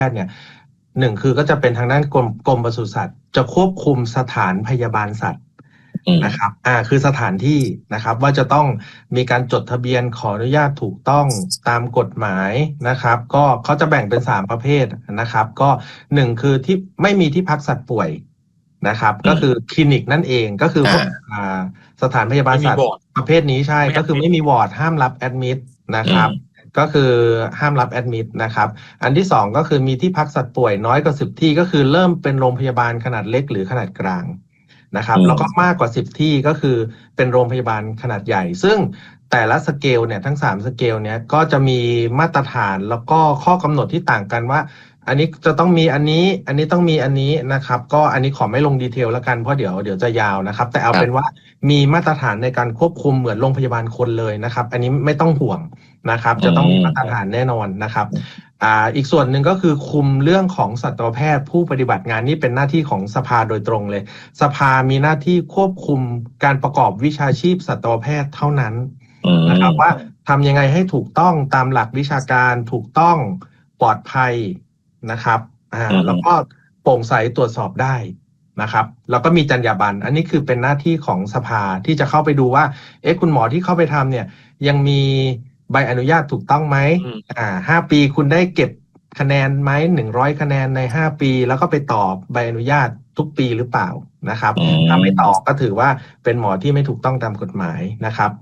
ทย์เนี่ยหนึ่งคือก็จะเป็นทางด้านกรมปศุสัตว์จะควบคุมสถานพยาบาลสัตว์นะครับคือสถานที่นะครับว่าจะต้องมีการจดทะเบียนขออนุญาตถูกต้องตามกฎหมายนะครับก็เขาจะแบ่งเป็น3ประเภทนะครับก็1คือที่ไม่มีที่พักสัตว์ป่วยนะครับก็คือคลินิกนั่นเองก็คือพวกสถานพยาบาลสัตว์ประเภทนี้ใช่ก็คือไม่มีวอร์ดห้ามรับแอดมิดนะครับก็คือห้ามรับแอดมิดนะครับอันที่2ก็คือมีที่พักสัตว์ป่วยน้อยกว่า10ที่ก็คือเริ่มเป็นโรงพยาบาลขนาดเล็กหรือขนาดกลางนะครับแล้วก็มากกว่า10ที่ก็คือเป็นโรงพยาบาลขนาดใหญ่ซึ่งแต่ละสเกลเนี่ยทั้ง3สเกลเนี่ยก็จะมีมาตรฐานแล้วก็ข้อกำหนดที่ต่างกันว่าอันนี้จะต้องมีอันนี้ต้องมีอันนี้นะครับก็อันนี้ขอไม่ลงดีเทลแล้วกันเพราะเดี๋ยวจะยาวนะครับแต่เอาเป็นว่ามีมาตรฐานในการควบคุมเหมือนโรงพยาบาลคนเลยนะครับอันนี้ไม่ต้องห่วงนะครับจะต้องมีมาตรฐานแน่นอนนะครับอีกส่วนหนึ่งก็คือคุมเรื่องของสัตวแพทย์ผู้ปฏิบัติงานนี่เป็นหน้าที่ของสภาโดยตรงเลยสภามีหน้าที่ควบคุมการประกอบวิชาชีพสัตวแพทย์เท่านั้นนะครับว่าทำยังไงให้ถูกต้องตามหลักวิชาการถูกต้องปลอดภัยนะครับแล้วก็โปร่งใสตรวจสอบได้นะครับแล้วก็มีจรรยาบรรณอันนี้คือเป็นหน้าที่ของสภาที่จะเข้าไปดูว่าคุณหมอที่เข้าไปทำเนี่ยยังมีใบอนุญาตถูกต้องไหม5 ปีคุณได้เก็บคะแนนไหม100 คะแนนใน5 ปีแล้วก็ไปต่อใบอนุญาตทุกปีหรือเปล่านะครับถ้าไม่ต่อก็ถือว่าเป็นหมอที่ไม่ถูกต้องตามกฎหมายนะครับ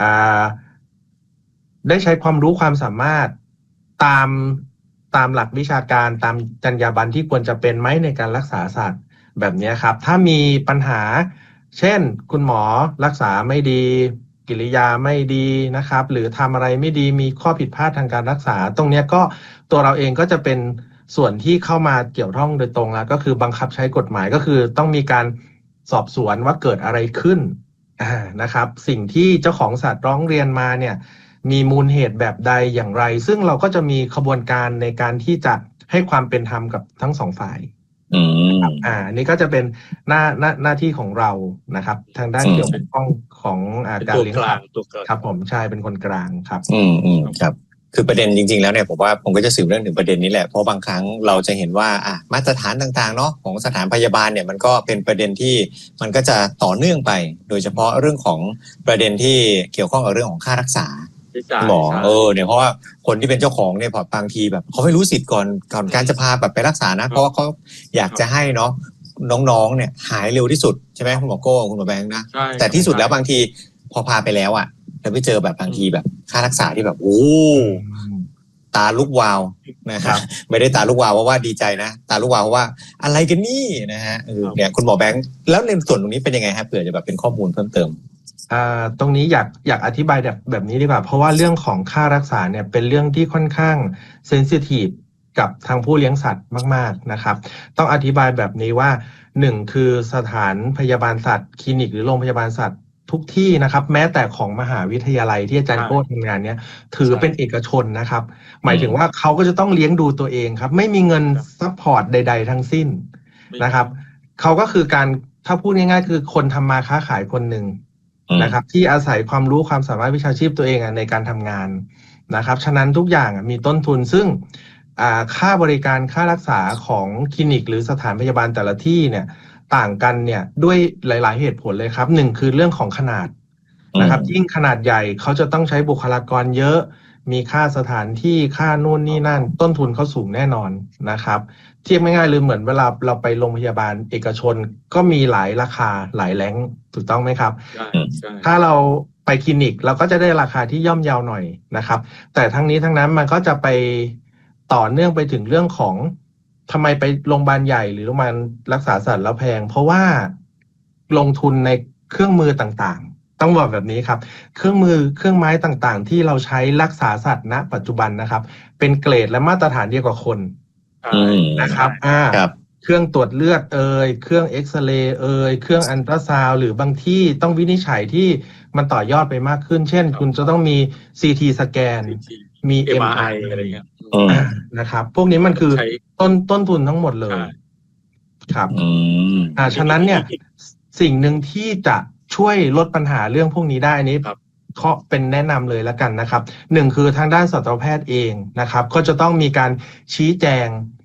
ได้ใช้ความรู้ความสามารถตามหลักวิชาการตามจรรยาบรรณที่ควรจะเป็นไหมในการรักษาสัตว์แบบนี้ครับถ้ามีปัญหาเช่นคุณหมอรักษาไม่ดีกิริยาไม่ดีนะครับหรือทำอะไรไม่ดีมีข้อผิดพลาดทางการรักษาตรงนี้ก็ตัวเราเองก็จะเป็นส่วนที่เข้ามาเกี่ยวข้องโดยตรงแล้วก็คือบังคับใช้กฎหมายก็คือต้องมีการสอบสวนว่าเกิดอะไรขึ้นนะครับสิ่งที่เจ้าของสัตว์ร้องเรียนมาเนี่ยมีมูลเหตุแบบใดอย่างไรซึ่งเราก็จะมีขบวนการในการที่จะให้ความเป็นธรรมกับทั้งสองฝ่ายอันนี้ก็จะเป็นหน้าที่ของเรานะครับทางด้านเกี่ยวข้องของการเลี้ยงสัตว์ครับผมใช่เป็นคนกลางครับครับคือประเด็นจริงๆแล้วเนี่ยผมว่าผมก็จะสืบเรื่องถึงประเด็นนี้แหละเพราะบางครั้งเราจะเห็นว่ามาตรฐานต่างๆเนาะของสถานพยาบาลเนี่ยมันก็เป็นประเด็นที่มันก็จะต่อเนื่องไปโดยเฉพาะเรื่องของประเด็นที่เกี่ยวข้องกับเรื่องของค่ารักษาหมอเนี่ยเพราะว่าคนที่เป็นเจ้าของเนี่ยบางทีแบบเขาไม่รู้สิทธิ์ก่อนการจะพาแบบไปรักษานะเพราะว่าเขาอยากจะให้เนาะน้องๆเนี่ยหายเร็วที่สุดใช่ไหมคุณหมอโก้คุณหมอแบงค์นะแต่ที่สุดแล้วบางทีพอพาไปแล้วแล้วไปเจอแบบบางทีแบบค่ารักษาที่แบบตาลุกวาวนะครับไม่ได้ตาลุกวาวเพราะว่าดีใจนะตาลุกวาวเพราะว่าอะไรกันนี่นะฮะเนี่ยคุณหมอแบงค์แล้วในส่วนตรงนี้เป็นยังไงฮะเผื่อจะแบบเป็นข้อมูลเพิ่มเติมตรงนี้อยากอธิบายแบบนี้ดีกว่าเพราะว่าเรื่องของค่ารักษาเนี่ยเป็นเรื่องที่ค่อนข้างเซนซิทีฟกับทางผู้เลี้ยงสัตว์มากๆนะครับต้องอธิบายแบบนี้ว่า1คือสถานพยาบาลสัตว์คลินิกหรือโรงพยาบาลสัตว์ทุกที่นะครับแม้แต่ของมหาวิทยาลัยที่อาจารย์โก้ทำงานเนี่ยถือเป็นเอกชนนะครับหมายถึงว่าเขาก็จะต้องเลี้ยงดูตัวเองครับไม่มีเงินซัพพอร์ตใดๆทั้งสิ้นนะครับเขาก็คือการถ้าพูดง่ายๆคือคนทำมาค้าขายคนหนึ่งนะครับที่อาศัยความรู้ความสามารถวิชาชีพตัวเองในการทำงานนะครับฉะนั้นทุกอย่างมีต้นทุนซึ่งค่าบริการค่ารักษาของคลินิกหรือสถานพยาบาลแต่ละที่เนี่ยต่างกันเนี่ยด้วยหลายๆเหตุผลเลยครับ1คือเรื่องของขนาดนะครับยิ่งขนาดใหญ่เขาจะต้องใช้บุคลากรเยอะมีค่าสถานที่ค่านู่นนี่นั่นต้นทุนเขาสูงแน่นอนนะครับเทียบง่ายๆเลยเหมือนเวลาเราไปโรงพยาบาลเอกชนก็มีหลายราคาหลายแรงถูกต้องไหมครับถ้าเราไปคลินิกเราก็จะได้ราคาที่ย่อมเยาหน่อยนะครับแต่ทั้งนี้ทั้งนั้นมันก็จะไปต่อเนื่องไปถึงเรื่องของทำไมไปโรงพยาบาลใหญ่หรือโรงพยาบาลรักษาสัตว์แล้วแพงเพราะว่าลงทุนในเครื่องมือต่างๆต้องบอกแบบนี้ครับเครื่องไม้ต่างๆที่เราใช้รักษาสัตว์ณปัจจุบันนะครับเป็นเกรดและมาตรฐานเดียวกับคนนะครับเครื่องตรวจเลือดเครื่องเอ็กซเรย์เครื่องอัลตราซาวด์หรือบางที่ต้องวินิจฉัยที่มันต่อยอดไปมากขึ้นเช่นคุณจะต้องมี CT สแกนมี MRI อะไรเงี้ยนะครับพวกนี้มันคือต้นทุนทั้งหมดเลยครับฉะนั้นเนี่ยสิ่งหนึ่งที่จะช่วยลดปัญหาเรื่องพวกนี้ได้นี้เขาเป็นแนะนำเลยแล้วกันนะครับ1คือทางด้านสัตวแพทย์เองนะครับก็จะต้องมีการชี้แจง